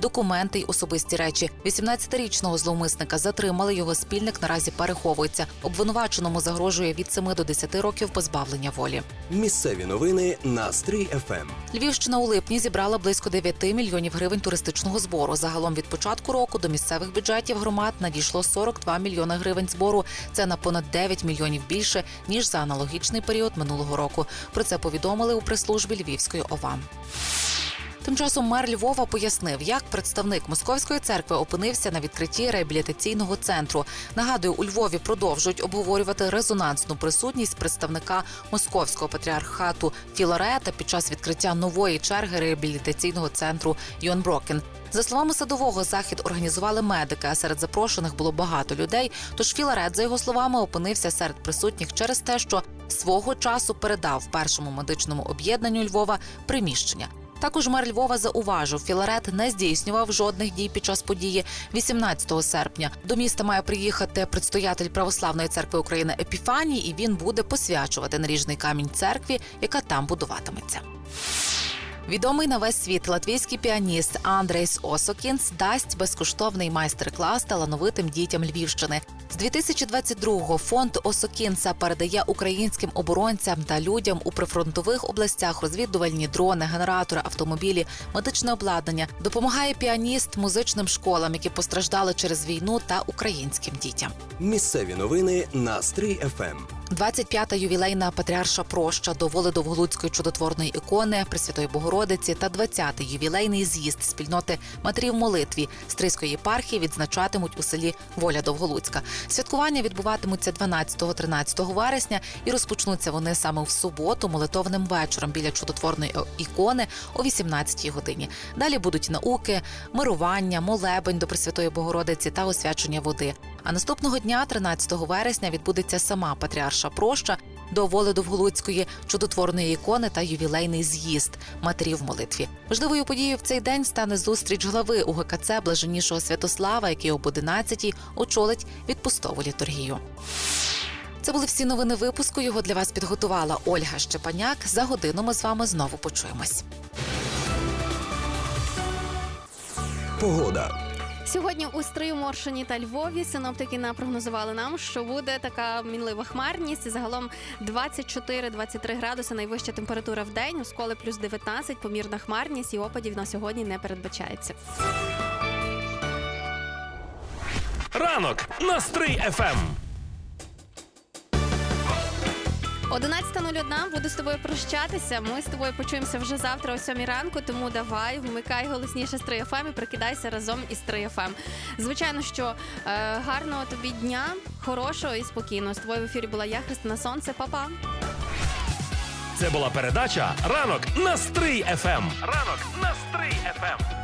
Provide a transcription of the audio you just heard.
документи й особисті речі. 18-річного зловмисника затримали, його спільник наразі переховується. Обвинуваченому загрожує від 7 до 10 років позбавлення волі. Місцеві новини на Стрий ФМ. Львівщина у липні зібрала близько 9 мільйонів гривень туристичного збору. Загалом від початку року до місцевих бюджетів громад надійшло 42 мільйони гривень збору. Це на понад 9 мільйонів більше, ніж за аналогічний період минулого року. Про це повідомили у прес-службі Львівської ОВА. Тим часом мер Львова пояснив, як представник Московської церкви опинився на відкритті реабілітаційного центру. Нагадую, у Львові продовжують обговорювати резонансну присутність представника Московського патріархату Філарета під час відкриття нової черги реабілітаційного центру Йон Брокен. За словами Садового, захід організували медики, а серед запрошених було багато людей, тож Філарет, за його словами, опинився серед присутніх через те, що свого часу передав першому медичному об'єднанню Львова приміщення. Також мер Львова зауважив, Філарет не здійснював жодних дій під час події 18 серпня. До міста має приїхати предстоятель Православної церкви України Епіфаній, і він буде посвячувати наріжний камінь церкві, яка там будуватиметься. Відомий на весь світ латвійський піаніст Андрейс Осокінс дасть безкоштовний майстер-клас талановитим дітям Львівщини. З 2022-го фонд Осокінса передає українським оборонцям та людям у прифронтових областях розвідувальні дрони, генератори, автомобілі, медичне обладнання. Допомагає піаніст музичним школам, які постраждали через війну, та українським дітям. Місцеві новини на Стрий ФМ. 25-та ювілейна патріарша проща до Володовголуцької чудотворної ікони Пресвятої Богородиці та 20-й ювілейний з'їзд спільноти матерів молитві Стрийської єпархії відзначатимуть у селі Воля Довголуцька. Святкування відбуватимуться 12-13 вересня і розпочнуться вони саме в суботу молитовним вечором біля чудотворної ікони о 18-й годині. Далі будуть науки, мирування, молебень до Пресвятої Богородиці та освячення води. А наступного дня, 13 вересня, відбудеться сама патріарша проща до Володовголуцької чудотворної ікони та ювілейний з'їзд матерів в молитві. Важливою подією в цей день стане зустріч глави УГКЦ Блаженнішого Святослава, який об 11-й очолить відпустову літургію. Це були всі новини випуску. Його для вас підготувала Ольга Щепаняк. За годину ми з вами знову почуємось. Погода. Сьогодні у Стрию, Моршині та Львові синоптики напрогнозували нам, що буде така мінлива хмарність. Загалом 24-23 градуси найвища температура в день, у Сколі плюс 19, помірна хмарність і опадів на сьогодні не передбачається. Ранок на Стрий ФМ. 11:01, буду з тобою прощатися. Ми з тобою почуємося вже завтра о 7 ранку, тому давай, вмикай голосніше Стрий ФМ і прокидайся разом із Стрий ФМ. Звичайно, що гарного тобі дня, хорошого і спокійного. З тобою в ефірі була я, Христина Сонце. Па-па! Це була передача «Ранок на Стрий ФМ». «Ранок на Стрий ФМ».